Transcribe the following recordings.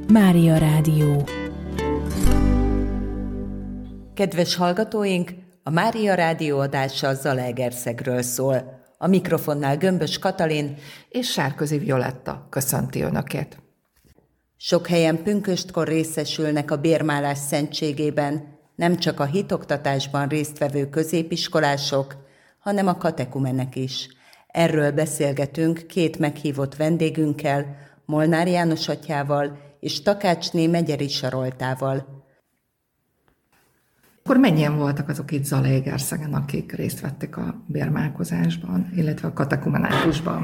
Mária Rádió. Kedves hallgatóink, a Mária Rádió adása Zalaegerszegről szól. A mikrofonnál Gömbös Katalin és Sárközi Violetta köszönti Önöket. Sok helyen pünköstkor részesülnek a bérmálás szentségében, nem csak a hitoktatásban résztvevő középiskolások, hanem a katekumenek is. Erről beszélgetünk két meghívott vendégünkkel, Molnár János atyával és Takácsné Megyeri Saroltával. Akkor mennyien voltak azok itt Zalaegerszegen, akik részt vettek a bérmálkozásban, illetve a katekumenátusban?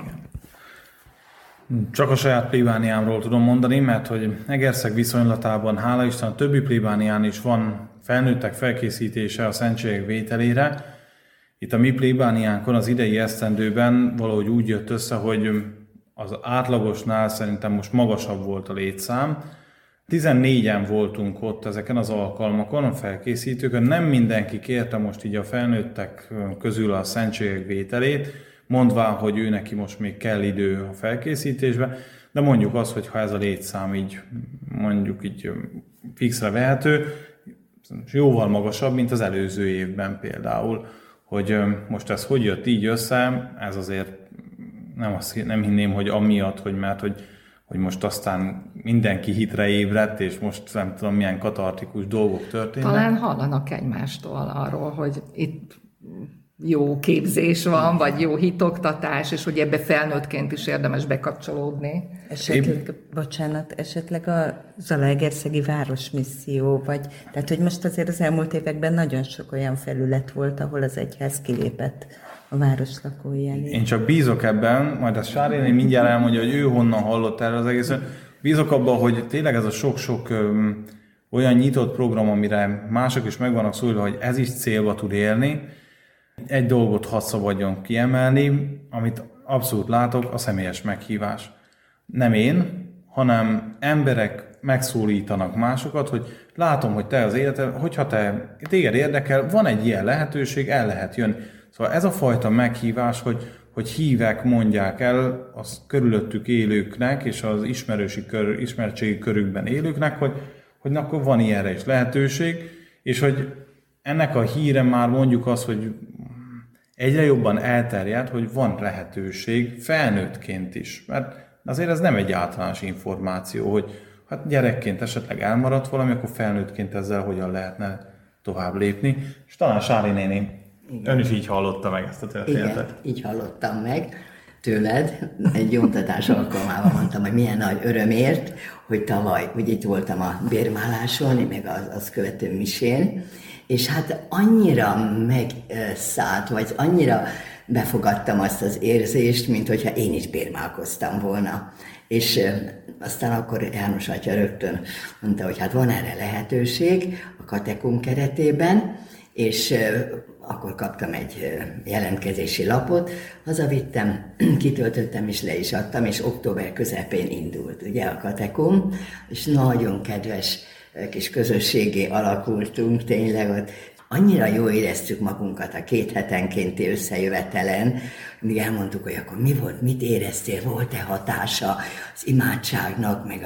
Csak a saját plébániámról tudom mondani, mert hogy Egerszeg viszonylatában, hála Isten, a többi plébánián is van felnőttek felkészítése a szentségek vételére. Itt a mi plébániánkon az idei esztendőben valahogy úgy jött össze, hogy az átlagosnál szerintem most magasabb volt a létszám. 14-en voltunk ott ezeken az alkalmakon, a felkészítőkön. Nem mindenki kérte most így a felnőttek közül a szentségek vételét, mondván, hogy ő neki most még kell idő a felkészítésbe, de mondjuk azt, hogy ha ez a létszám így mondjuk így fixre vehető, jóval magasabb, mint az előző évben például, hogy most ez hogy jött így össze, ez azért nem hinném, hogy amiatt, hogy mert hogy most aztán mindenki hitre ébredt, és most nem tudom, milyen katartikus dolgok történnek. Talán hallanak egymástól arról, hogy itt jó képzés van, vagy jó hitoktatás, és hogy ebbe felnőttként is érdemes bekapcsolódni. Esetleg a Zalaegerszegi Városmisszió, tehát hogy most azért az elmúlt években nagyon sok olyan felület volt, ahol az egyház kilépett a város lakói elé. Én csak bízok ebben, majd ezt Sári mindjárt elmondja, hogy ő honnan hallott erről az egészet. Bízok abban, hogy tényleg ez a sok-sok olyan nyitott program, amire mások is meg vannak szólva, hogy ez is célba tud érni. Egy dolgot hadd szabadjon kiemelni, amit abszolút látok, a személyes meghívás. Nem én, hanem emberek megszólítanak másokat, hogy látom, hogy te az életed, hogyha téged érdekel, van egy ilyen lehetőség, el lehet jönni. Szóval ez a fajta meghívás, hogy hívek, mondják el az körülöttük élőknek és az ismertségi körükben élőknek, hogy akkor van ilyenre is lehetőség, és hogy ennek a híre már mondjuk az, hogy egyre jobban elterjed, hogy van lehetőség felnőttként is. Mert azért ez nem egy általános információ, hogy hát gyerekként esetleg elmaradt valami, akkor felnőttként ezzel hogyan lehetne tovább lépni. És talán Sári néni, ön is így hallotta meg ezt a történetet. Igen, így hallottam meg tőled. Egy gyóntatás alkalmával mondtam, hogy milyen nagy örömért, hogy tavaly, hogy itt voltam a bérmáláson, meg az követő misén, és hát annyira megszállt, vagy annyira befogadtam azt az érzést, mint hogyha én is bérmálkoztam volna. És aztán akkor János atya rögtön mondta, hogy hát van erre lehetőség a katekum keretében, és akkor kaptam egy jelentkezési lapot, hazavittem, kitöltöttem és le is adtam, és október közepén indult ugye a katekum, és nagyon kedves kis közösségé alakultunk tényleg ott. Annyira jól éreztük magunkat a 2 hetenkénti összejövetelen, mindig elmondtuk, hogy akkor mi volt, mit éreztél, volt-e hatása az imádságnak, meg